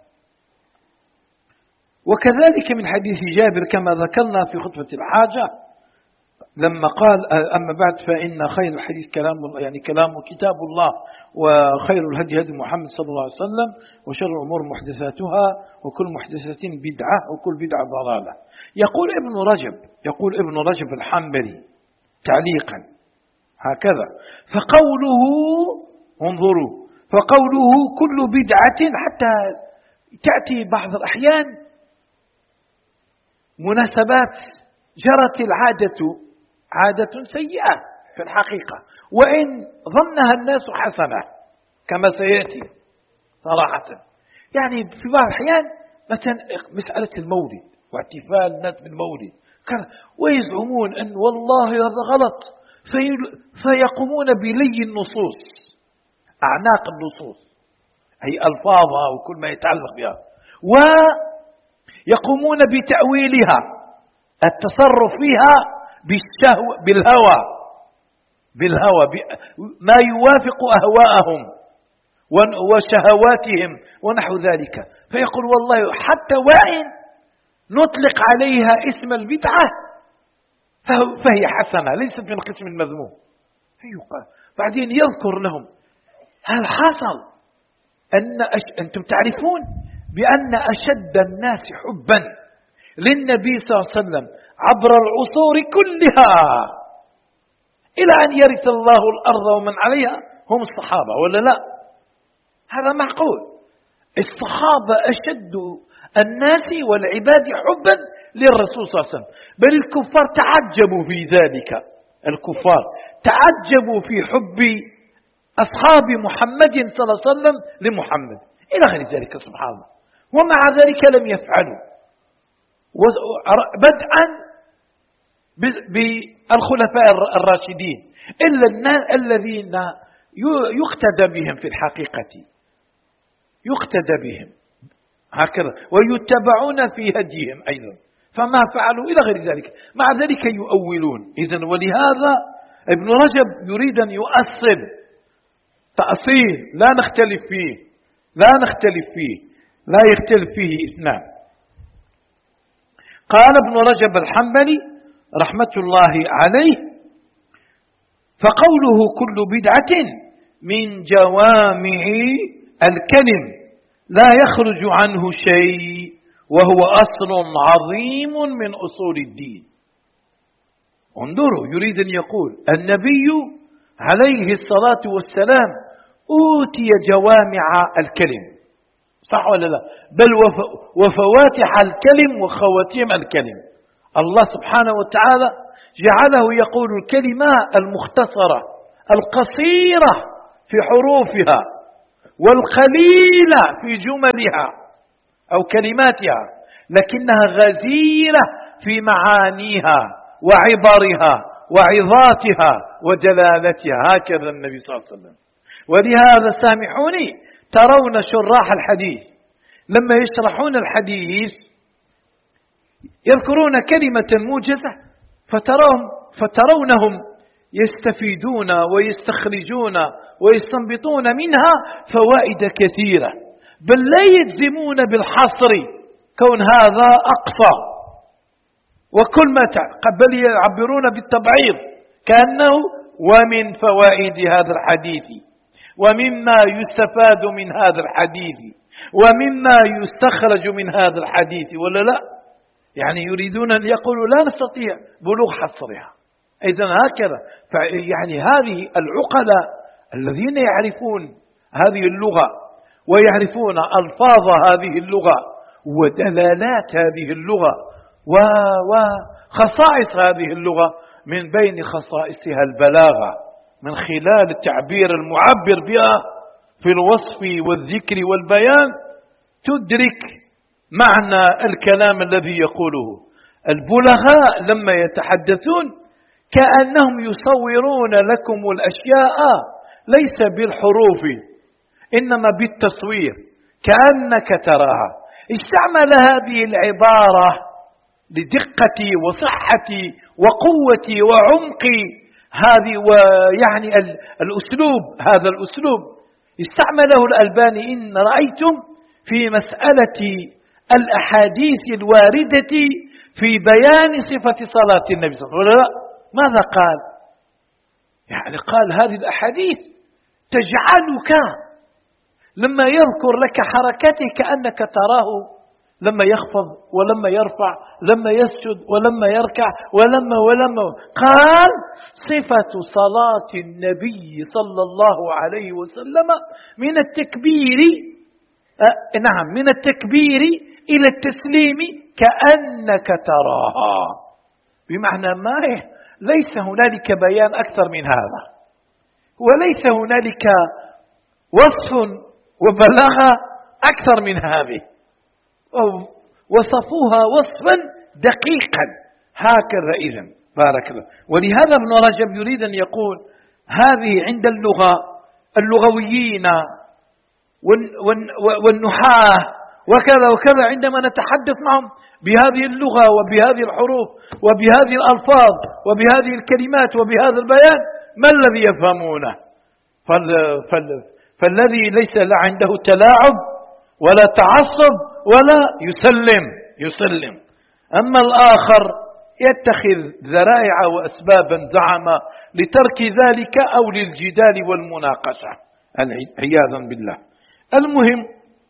وكذلك من حديث جابر كما ذكرنا في خطبة الحاجة لما قال أما بعد فإن خير الحديث كلام الله، يعني كلام كتاب الله، وخير الهدي هدي محمد صلى الله عليه وسلم، وشر الأمور محدثاتها، وكل محدثة بدعة، وكل بدعة ضلالة. يقول ابن رجب يقول ابن رجب الحنبلي تعليقا هكذا: فقوله انظروا فقوله كل بدعة، حتى تأتي بعض الأحيان مناسبات جرت العادة عادة سيئة في الحقيقة وإن ظنها الناس حسنة كما سيأتي صراحة. يعني في بعض الأحيان مثلا مسألة المولد واحتفال الناس بالمولد ويزعمون أن والله هذا غلط، في فيقومون بلي النصوص، أعناق النصوص أي ألفاظها وكل ما يتعلق بها، ويقومون بتأويلها، التصرف فيها بالشهوة بالهوى بالهوى ما يوافق أهواءهم وشهواتهم ونحو ذلك، فيقول والله حتى وإن نطلق عليها اسم البدعة فهي حسنة ليست من قسم المذموم. بعدين يذكر لهم هل حصل أن أش... أنتم تعرفون بأن أشد الناس حبا للنبي صلى الله عليه وسلم عبر العصور كلها إلى أن يرث الله الأرض ومن عليها هم الصحابة، ولا لا؟ هذا معقول. الصحابة أشد الناس والعباد حبا للرسول صلى الله عليه وسلم، بل الكفار تعجبوا في ذلك، الكفار تعجبوا في حب أصحاب محمد صلى الله عليه وسلم لمحمد إلى غير ذلك سبحان الله، ومع ذلك لم يفعلوا، بدءا بالخلفاء الراشدين إلا الناس الذين يقتدى بهم في الحقيقة، يقتدى بهم هكذا ويتبعون في هديهم أيضا، فما فعلوا إلى غير ذلك، مع ذلك يؤولون. إذن ولهذا ابن رجب يريد أن يؤصل تأصيل لا نختلف فيه لا نختلف فيه لا يختلف فيه اثنان. قال ابن رجب الحنبلي رحمة الله عليه: فقوله كل بدعة من جوامع الكلم لا يخرج عنه شيء وهو أصل عظيم من أصول الدين. انظروا، يريد أن يقول النبي عليه الصلاة والسلام أوتي جوامع الكلم، صح ولا لا؟ بل وفواتح الكلم وخواتيم الكلم، الله سبحانه وتعالى جعله يقول الكلمة المختصرة القصيرة في حروفها والقليلة في جملها أو كلماتها، لكنها غزيرة في معانيها وعبرها وعظاتها ودلالتها. هكذا النبي صلى الله عليه وسلم. ولهذا سامحوني، ترون شراح الحديث لما يشرحون الحديث يذكرون كلمة موجزة فترون فترونهم يستفيدون ويستخرجون ويستنبطون منها فوائد كثيرة، بل لا يجزمون بالحصر كون هذا أقصى وكل ما بل يعبرون بالتبعيض كأنه ومن فوائد هذا الحديث ومما يستفاد من هذا الحديث ومما يستخرج من هذا الحديث، ولا لا؟ يعني يريدون أن يقولوا لا نستطيع بلوغ حصرها. إذن هكذا يعني هذه العقلاء الذين يعرفون هذه اللغة ويعرفون ألفاظ هذه اللغة ودلالات هذه اللغة وخصائص هذه اللغة، من بين خصائصها البلاغة من خلال التعبير المعبر بها في الوصف والذكر والبيان، تدرك معنى الكلام الذي يقوله. البلغاء لما يتحدثون كأنهم يصورون لكم الأشياء ليس بالحروف إنما بالتصوير كأنك تراها. استعمل هذه العبارة لدقة وصحة وقوة وعمق هذه، ويعني الأسلوب هذا الأسلوب استعمله الألباني إن رأيتم في مسألة الأحاديث الواردة في بيان صفة صلاة النبي صلى الله عليه وسلم. ماذا قال؟ يعني قال هذه الأحاديث تجعلك لما يذكر لك حركته كأنك تراه لما يخفض ولما يرفع، لما يسجد ولما يركع ولما ولما. قال صفة صلاة النبي صلى الله عليه وسلم من التكبير أه نعم من التكبير إلى التسليم كأنك تراها، بمعنى ما ليس هنالك بيان أكثر من هذا، وليس هنالك وصف وبلاغة أكثر من هذه، وصفوها وصفا دقيقا هكذا. إذن بارك الله. ولهذا ابن رجب يريد أن يقول هذه عند اللغة اللغويين والنحاة وكذا وكذا، عندما نتحدث معهم بهذه اللغة وبهذه الحروف وبهذه الألفاظ وبهذه الكلمات وبهذا البيان، ما الذي يفهمونه؟ فال فال فالذي ليس عنده تلاعب ولا تعصب ولا يسلم يسلم أما الآخر يتخذ ذرائع وأسبابا زعم لترك ذلك أو للجدال والمناقشة عياذا بالله. المهم،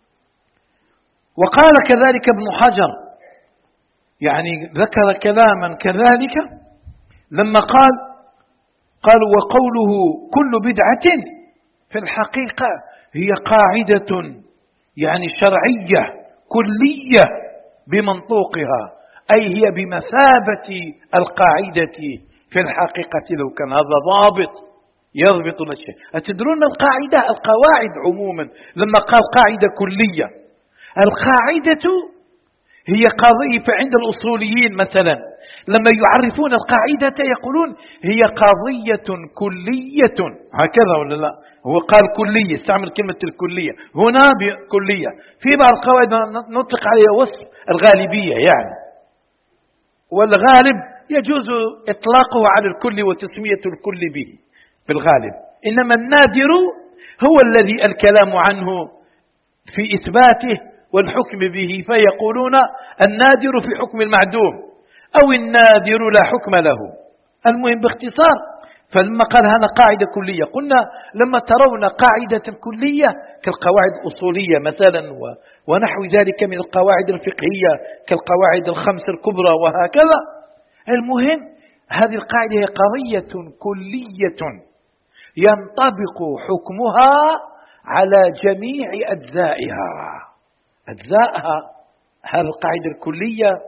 وقال كذلك ابن حجر، يعني ذكر كلاما كذلك لما قال قال وقوله كل بدعة في الحقيقة هي قاعدة يعني شرعية كلية بمنطوقها، أي هي بمثابة القاعدة في الحقيقة لو كان هذا ضابط يضبط الشيء. أتدرون القاعدة القواعد عموما لما قال قاعدة كلية، القاعدة هي قضية. فعند الأصوليين مثلا لما يعرفون القاعدة يقولون هي قضية كلية، هكذا ولا لا؟ هو قال كلية، استعمل كلمة الكلية هنا بكلية. في بعض القواعد نطلق عليها وصف الغالبية يعني، والغالب يجوز إطلاقه على الكل وتسمية الكل به في الغالب، إنما النادر هو الذي الكلام عنه في إثباته والحكم به، فيقولون النادر في حكم المعدوم أو النادر لا حكم له. المهم باختصار، فلما قال هذا قاعدة كلية قلنا لما ترون قاعدة كلية كالقواعد الأصولية مثلا ونحو ذلك من القواعد الفقهية كالقواعد الخمس الكبرى وهكذا. المهم هذه القاعدة هي قضية كلية ينطبق حكمها على جميع أجزائها. أجزائها هذه القاعدة الكلية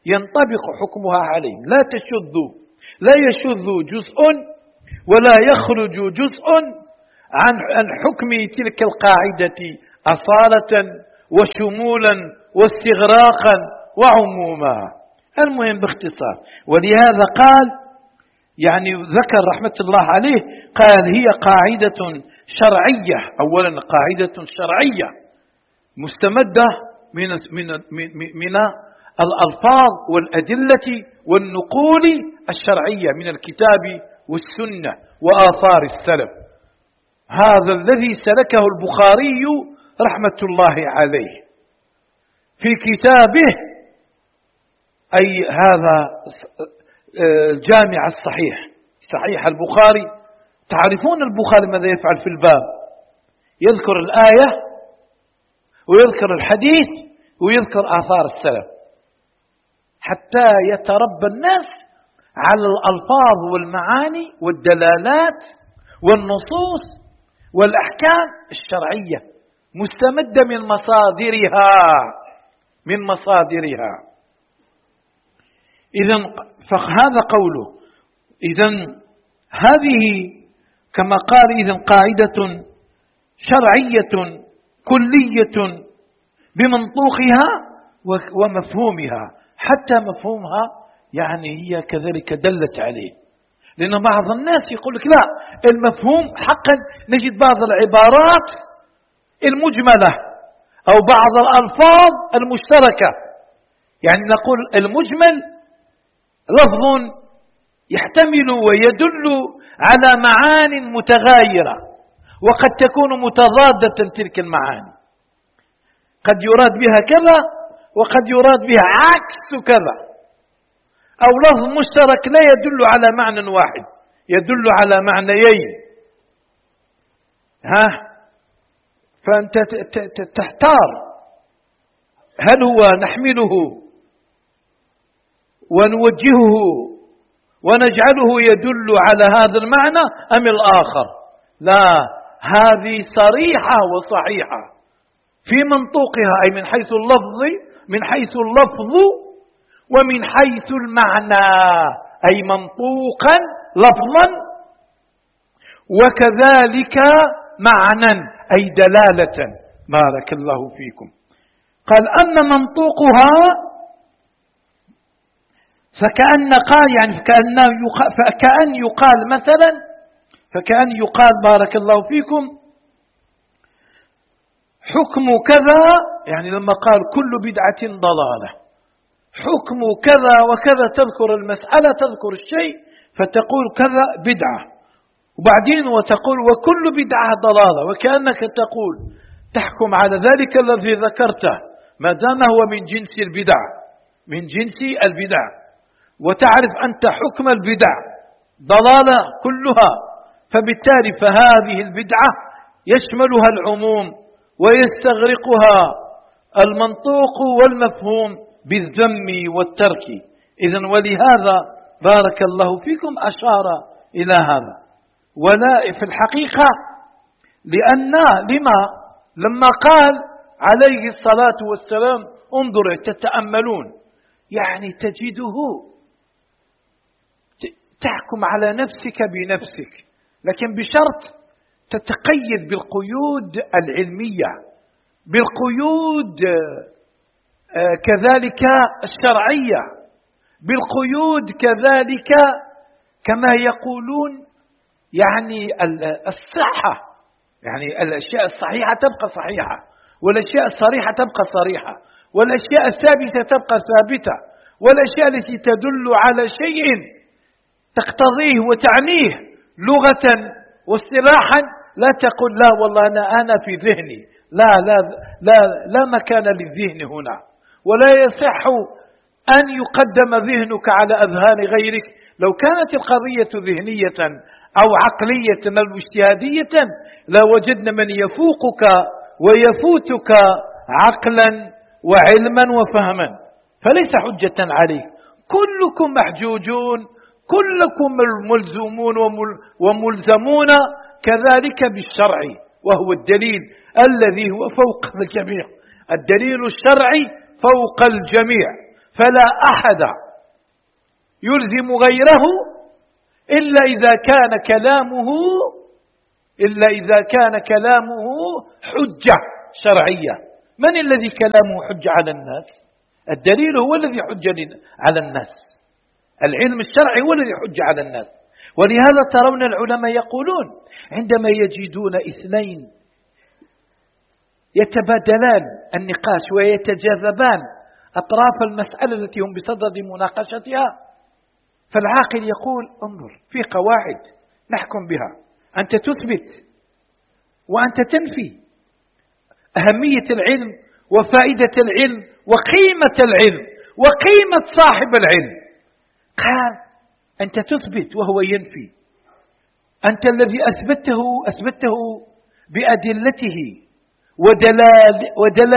ينطبق حكمها عليهم، لا تشذ لا يشذ جزء ولا يخرج جزء عن حكم تلك القاعدة أصالة وشمولا واستغراقا وعموما. المهم باختصار، ولهذا قال يعني ذكر رحمة الله عليه قال هي قاعدة شرعية، أولا قاعدة شرعية مستمدة من من من الألفاظ والأدلة والنقول الشرعية من الكتاب والسنة وآثار السلف. هذا الذي سلكه البخاري رحمة الله عليه في كتابه، أي هذا الجامع الصحيح، صحيح البخاري. تعرفون البخاري ماذا يفعل في الباب؟ يذكر الآية ويذكر الحديث ويذكر آثار السلف حتى يتربى الناس على الألفاظ والمعاني والدلالات والنصوص والأحكام الشرعية مستمدة من مصادرها من مصادرها. إذن فهذا قوله. إذن هذه كما قال إذن قاعدة شرعية كلية بمنطوقها ومفهومها، حتى مفهومها يعني هي كذلك دلت عليه. لأن بعض الناس يقول لك لا، المفهوم حقا نجد بعض العبارات المجملة أو بعض الألفاظ المشتركة، يعني نقول المجمل لفظ يحتمل ويدل على معان متغايرة وقد تكون متضادة تلك المعاني، قد يراد بها كذا وقد يراد بها عكس كذا، أو لفظ مشترك لا يدل على معنى واحد يدل على معنيين. ها فأنت تحتار هل هو نحمله ونوجهه ونجعله يدل على هذا المعنى أم الآخر؟ لا، هذه صريحة وصحيحة في منطوقها، أي من حيث اللفظ من حيث اللفظ ومن حيث المعنى، أي منطوقا لفظا وكذلك معنى أي دلالة. بارك الله فيكم. قال أن منطوقها فكأن قال يعني فكأن يقال, فكأن يقال مثلا فكأن يقال بارك الله فيكم حكم كذا، يعني لما قال كل بدعة ضلالة، حكم كذا وكذا، تذكر المسألة تذكر الشيء فتقول كذا بدعة، وبعدين وتقول وكل بدعة ضلالة، وكأنك تقول تحكم على ذلك الذي ذكرته ما دام هو من جنس البدع من جنس البدع، وتعرف أنت حكم البدع ضلالة كلها، فبالتالي فهذه البدعة يشملها العموم ويستغرقها المنطوق والمفهوم بالذم والترك. إذن ولهذا بارك الله فيكم أشار إلى هذا. ولا في الحقيقة لأن لما لما قال عليه الصلاة والسلام انظروا تتأملون، يعني تجده تحكم على نفسك بنفسك، لكن بشرط تتقيد بالقيود العلمية، بالقيود كذلك الشرعية، بالقيود كذلك كما يقولون يعني الصحة، يعني الأشياء الصحيحة تبقى صحيحة، والأشياء الصريحة تبقى صريحة، والأشياء الثابتة تبقى ثابتة، والأشياء التي تدل على شيء تقتضيه وتعنيه لغة واصطلاحا لا تقول لا والله أنا أنا في ذهني، لا لا لا لا مكان للذهن هنا، ولا يصح أن يقدم ذهنك على أذهان غيرك. لو كانت القضية ذهنية أو عقلية أو اجتهادية لوجدنا من يفوقك ويفوتك عقلا وعلما وفهما، فليس حجة عليك. كلكم محجوجون، كلكم ملزومون وملزمون كذلك بالشرع، وهو الدليل الذي هو فوق الجميع. الدليل الشرعي فوق الجميع، فلا أحد يلزم غيره إلا إذا كان كلامه إلا إذا كان كلامه حجة شرعية. من الذي كلامه حجة على الناس؟ الدليل هو الذي حجة على الناس، العلم الشرعي هو الذي حجة على الناس. ولهذا ترون العلماء يقولون عندما يجدون اثنين يتبادلان النقاش ويتجاذبان أطراف المسألة التي هم بصدد مناقشتها، فالعاقل يقول انظر في قواعد نحكم بها، أنت تثبت وأنت تنفي، أهمية العلم وفائدة العلم وقيمة العلم وقيمة صاحب العلم. قال أنت تثبت وهو ينفي، أنت الذي أثبته أثبته بأدلته ودلال ودلال